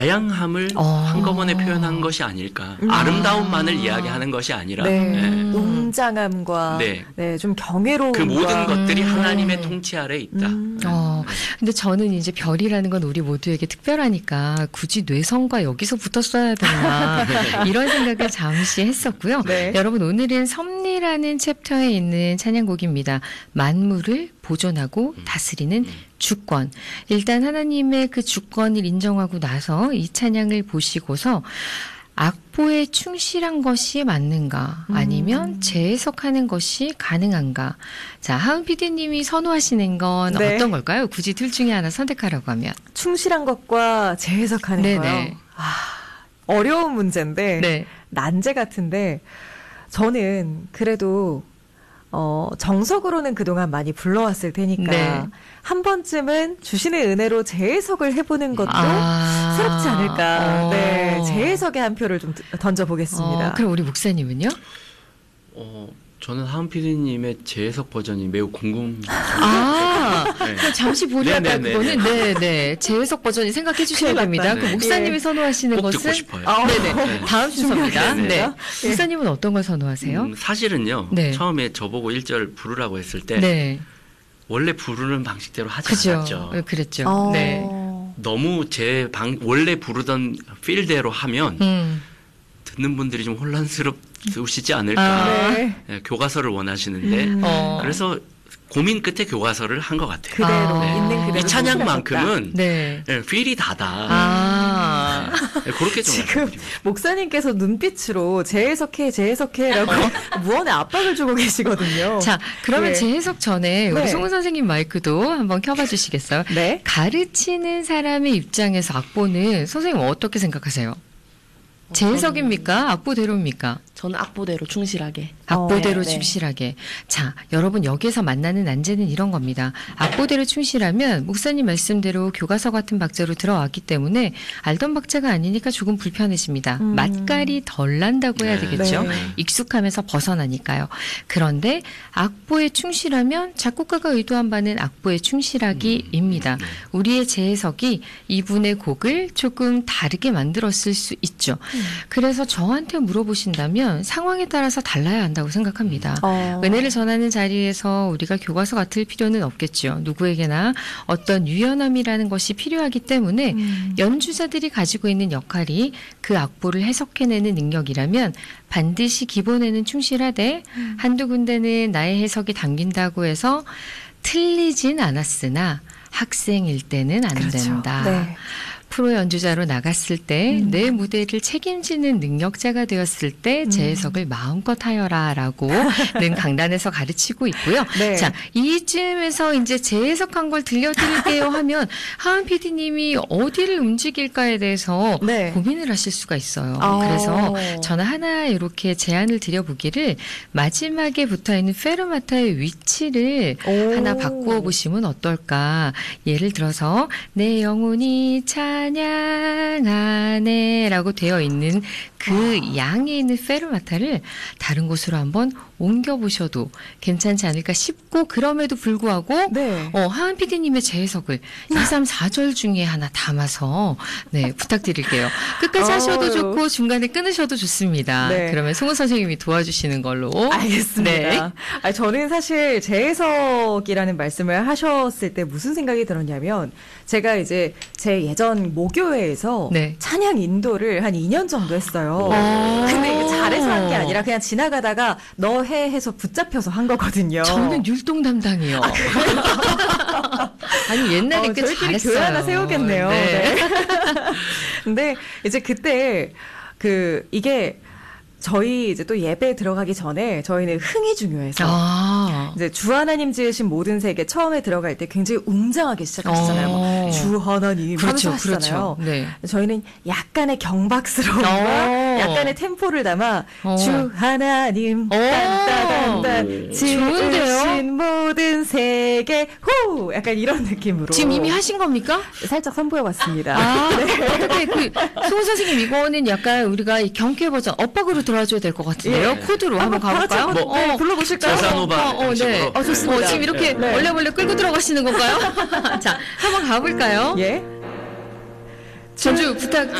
다양함을 한꺼번에 표현한 것이 아닐까. 아름다움만을 이야기하는 것이 아니라 웅장함과 좀 경외로움과 그 모든 것들이 하나님의 통치 아래 있다. 근데 저는 이제 별이라는 건 우리 모두에게 특별하니까 굳이 뇌성과 여기서 붙었어야 되나 이런 생각을 잠시 했었고요. 여러분 오늘은 섭리라는 챕터에 있는 찬양곡입니다. 만물을 보존하고 다스리는 주권. 일단 하나님의 그 주권을 인정하고 나서 이 찬양을 보시고서 악보에 충실한 것이 맞는가 아니면 재해석하는 것이 가능한가. 자, 하은 PD님이 선호하시는 건 어떤 걸까요? 굳이 둘 중에 하나 선택하라고 하면. 충실한 것과 재해석하는 거요. 어려운 문제인데 난제 같은데 저는 그래도 정석으로는 그동안 많이 불러왔을 테니까 한 번쯤은 주신의 은혜로 재해석을 해보는 것도 새롭지 않을까. 재해석의 한 표를 좀 던져보겠습니다. 그럼 우리 목사님은요? 저는 하은 PD님의 재해석 버전이 매우 궁금해요. 잠시 보려다 그거는 재해석 버전이 생각해 주셔야 됩니다. 그 목사님이 선호하시는 꼭 것은 듣고 싶어요. 다음 순서입니다. 목사님은 어떤 걸 선호하세요? 사실은요. 처음에 저보고 1절 부르라고 했을 때 원래 부르는 방식대로 하지 않았죠. 그랬죠. 너무 원래 부르던 필대로 하면 듣는 분들이 좀 혼란스러우시지 않을까. 교과서를 원하시는데 그래서 고민 끝에 교과서를 한 것 같아요. 그대로 있는 그대로. 이 찬양만큼은 필이 다다. 그렇게 좀 지금 목사님께서 눈빛으로 재해석해라고 무언의 압박을 주고 계시거든요. 자, 그러면 재해석 전에 우리 송은 선생님 마이크도 한번 켜봐 주시겠어요? 가르치는 사람의 입장에서 악보는 선생님 어떻게 생각하세요? 재해석입니까? 악보대로입니까? 저는 악보대로 충실하게. 악보대로 충실하게. 자, 여러분 여기에서 만나는 난제는 이런 겁니다. 악보대로 충실하면 목사님 말씀대로 교과서 같은 박자로 들어왔기 때문에 알던 박자가 아니니까 조금 불편해집니다. 맛깔이 덜 난다고 해야 되겠죠. 익숙함에서 벗어나니까요. 그런데 악보에 충실하면 작곡가가 의도한 바는 악보에 충실하기입니다. 우리의 재해석이 이분의 곡을 조금 다르게 만들었을 수 있죠. 그래서 저한테 물어보신다면 상황에 따라서 달라야 한다고 생각합니다. 은혜를 전하는 자리에서 우리가 교과서 같을 필요는 없겠죠. 누구에게나 어떤 유연함이라는 것이 필요하기 때문에 연주자들이 가지고 있는 역할이 그 악보를 해석해내는 능력이라면 반드시 기본에는 충실하되 한두 군데는 나의 해석이 담긴다고 해서 틀리진 않았으나 학생일 때는 안 된다. 프로 연주자로 나갔을 때 내 무대를 책임지는 능력자가 되었을 때 재해석을 마음껏 하여라라고는 강단에서 가르치고 있고요. 자, 이쯤에서 이제 재해석한 걸 들려드릴게요 하면 하은 PD님이 어디를 움직일까에 대해서 고민을 하실 수가 있어요. 그래서 저는 하나 이렇게 제안을 드려보기를 마지막에 붙어있는 페르마타의 위치를 하나 바꾸어 보시면 어떨까. 예를 들어서 내 영혼이 찬양하네 라고 되어 있는 그 양에 있는 페르마타를 다른 곳으로 한번 옮겨보셔도 괜찮지 않을까 싶고, 그럼에도 불구하고 하은 PD님의 재해석을 2, 3, 4절 중에 하나 담아서 부탁드릴게요. 끝까지 하셔도 좋고 중간에 끊으셔도 좋습니다. 그러면 송은 선생님이 도와주시는 걸로. 알겠습니다. 저는 사실 재해석이라는 말씀을 하셨을 때 무슨 생각이 들었냐면, 제가 이제 제 예전 모교회에서 찬양 인도를 한 2년 정도 했어요. 근데 이게 잘해서 한 게 아니라 그냥 지나가다가 너 해 해서 붙잡혀서 한 거거든요. 저는 율동 담당이요. 아니 옛날에 꽤 저희끼리 잘했어요. 교회 하나 세우겠네요. 근데 이제 그때 이게 저희 이제 또 예배 들어가기 전에 저희는 흥이 중요해서 이제 주 하나님 지으신 모든 세계 처음에 들어갈 때 굉장히 웅장하게 시작하시잖아요. 주 하나님 하면서 하시잖아요. 저희는 약간의 경박스러움과 약간의 템포를 담아 주 하나님 딴따단단 지으신 모든 세계 후 약간 이런 느낌으로 지금 이미 하신 겁니까? 살짝 선보여봤습니다. 어떻게 송은 선생님 이거는 약간 우리가 경쾌 버전 엇박으로 들어와줘야 될 것 같은데요. 코드로 한번 가볼까요? 불러보실까요? 보사노바 좋습니다. 지금 이렇게 원래 끌고 들어가시는 건가요? 자, 한번 가볼까요? 전주 부탁드립니다.